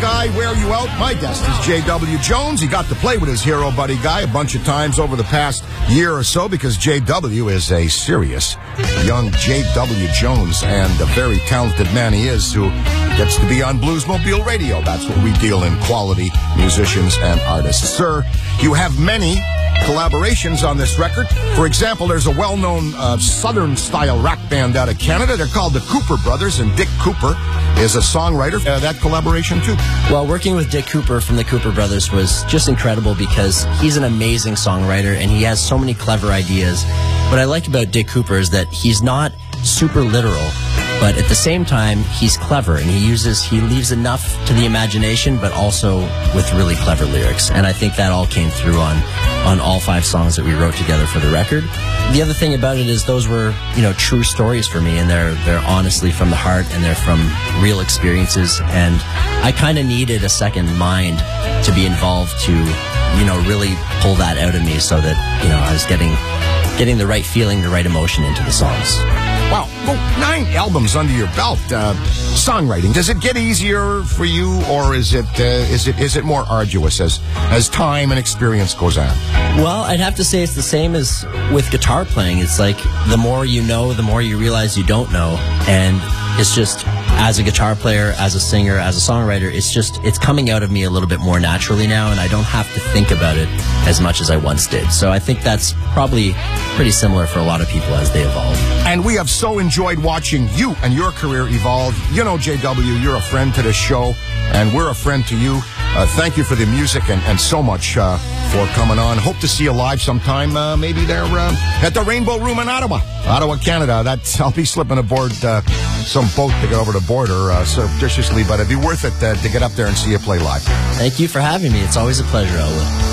guy wear you out? My guest is J.W. Jones. He got to play with his hero buddy guy a bunch of times over the past year or so because J.W. is a serious young J.W. Jones, and a very talented man he is, who gets to be on Bluesmobile Radio. That's what we deal in, quality musicians and artists. Sir, you have many collaborations on this record. For example, there's a well-known Southern-style rock band out of Canada. They're called the Cooper Brothers, and Dick Cooper is a songwriter. That collaboration, too? Well, working with Dick Cooper from the Cooper Brothers was just incredible because he's an amazing songwriter, and he has so many clever ideas. What I like about Dick Cooper is that he's not super literal, but at the same time, he's clever, and he leaves enough to the imagination, but also with really clever lyrics. And I think that all came through on all 5 songs that we wrote together for the record. The other thing about it is those were, true stories for me, and they're honestly from the heart, and they're from real experiences. And I kind of needed a second mind to be involved to, really pull that out of me, so that, I was getting the right feeling, the right emotion into the songs. Wow, 9 albums under your belt. Songwriting, does it get easier for you, or is it more arduous as time and experience goes on? Well, I'd have to say it's the same as with guitar playing. It's like the more you know, the more you realize you don't know, and it's just, as a guitar player, as a singer, as a songwriter, it's coming out of me a little bit more naturally now, and I don't have to think about it as much as I once did. So I think that's probably pretty similar for a lot of people as they evolve. And we have so enjoyed watching you and your career evolve. JW, you're a friend to this show, and we're a friend to you. Thank you for the music and so much for coming on. Hope to see you live sometime, maybe there at the Rainbow Room in Ottawa, Canada. I'll be slipping aboard some boat to get over the border surreptitiously, but it'd be worth it to get up there and see you play live. Thank you for having me. It's always a pleasure, Elwood.